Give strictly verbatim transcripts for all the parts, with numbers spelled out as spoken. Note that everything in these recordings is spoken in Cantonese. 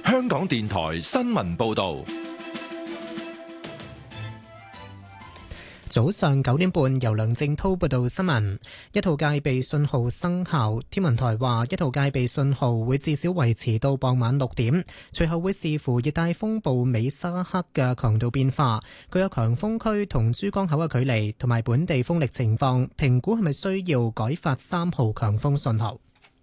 香港電台新聞報道。 早上九點半，由梁正濤報道新聞。一號戒備信號生效，天文台話一號戒備信號會至少維持到傍晚六點，隨後會視乎熱帶風暴美沙克嘅強度變化，佢有強風區同珠江口嘅距離同埋本地風力情況，評估係咪需要改發三號強風信號。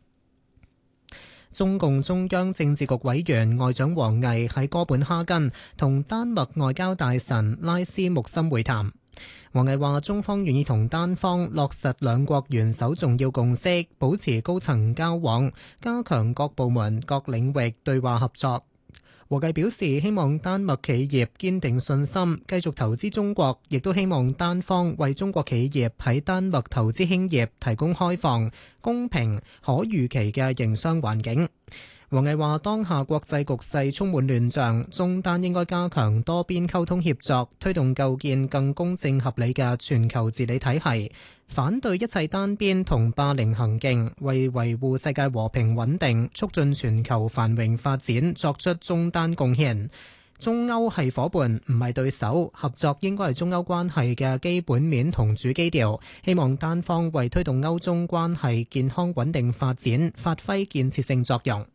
中共中央政治局委員外長王毅喺哥本哈根同丹麥外交大臣拉斯穆森會談。王毅話：中方願意同丹方落實兩國元首重要共識，保持高層交往，加強各部門各領域對話合作。王毅表示，希望丹麥企業堅定信心，繼續投資中國，亦都希望丹方為中國企業喺丹麥投資興業提供開放、公平、可預期嘅營商環境。王毅話：當下國際局勢充滿亂象，中丹應該加強多邊溝通協作，推動構建更公正合理嘅全球治理體系，反對一切單邊同霸凌行徑，為維護世界和平穩定、促進全球繁榮發展作出中丹貢獻。中歐係夥伴，唔係對手，合作應該係中歐關係嘅基本面同主基調。希望單方為推動歐中關係健康穩定發展發揮建設性作用。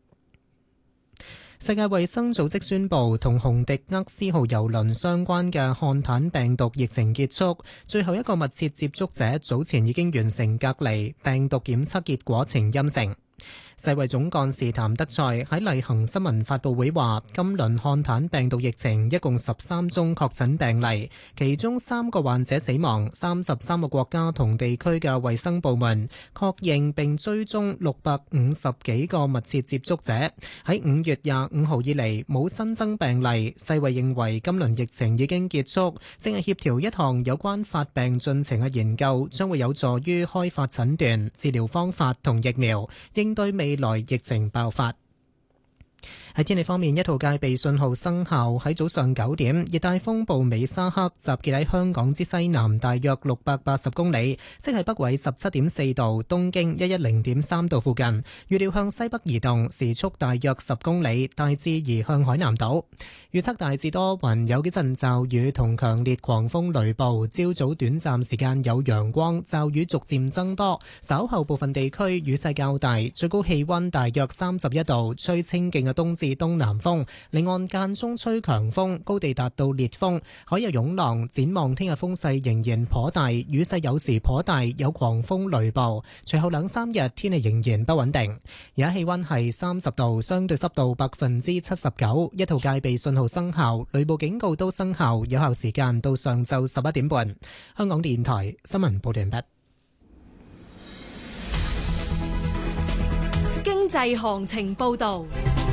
世界衛生組織宣布，同紅迪厄斯號郵輪相關嘅漢坦病毒疫情結束，最後一個密切接觸者早前已經完成隔離，病毒檢測結果呈陰性。世衛總幹事譚德塞喺例行新聞發佈會話，今輪漢坦病毒疫情一共十三宗確診病例，其中三個患者死亡，三十三個國家同地區嘅衛生部門確認並追蹤六百五十幾個密切接觸者。喺五月廿五號以嚟冇新增病例，世衛認為今輪疫情已經結束，正係協調一項有關發病進程嘅研究，將會有助於開發診斷、治療方法同疫苗，應對未來疫情爆發。喺天氣方面，一號戒備信號生效。喺早上九點，熱帶風暴美沙克集結喺香港之西南大約六百八十公里，即係北緯十七點四度、東經一一零點三度附近。預料向西北移動，時速大約十公里，大致移向海南島。預測大致多雲，有幾陣驟雨同強烈狂風雷暴。朝早短暫時間有陽光，驟雨逐漸增多。稍後部分地區雨勢較大，最高氣溫大約三十一度，吹清勁嘅東至東南風，離岸間中吹強風，高地達到烈風，海有湧浪。展望聽日風勢仍然頗大，雨勢有時頗大，有狂風雷暴。隨後兩三日天氣仍然不穩定。而家氣溫係三十度，相對濕度百分之七十九，一號戒備信號生效，雷暴警告都生效，有效時間到上晝十一點半。香港電台新聞報道完畢。 經濟行情報道。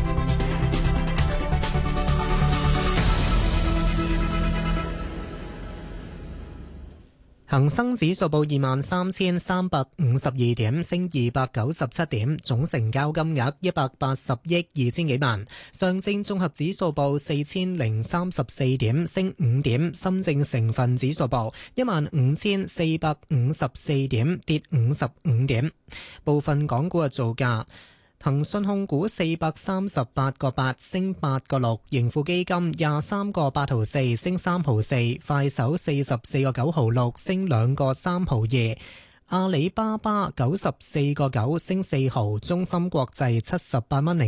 恒生指數報二萬三千三百五十二點，升二百九十七點，總成交金額一百八十億二千幾萬。上證綜合指數報四千零三十四點，升五點。深證成分指數報一萬五千四百五十四點，跌五十五點。部分港股嘅造價。騰訊控股四百三十八個八升八個六，盈富基金廿三個八毫四升三毫四，快手四十四個九毫六升兩個三毫二，阿里巴巴九十四個九升四毫，中芯國際七十八蚊零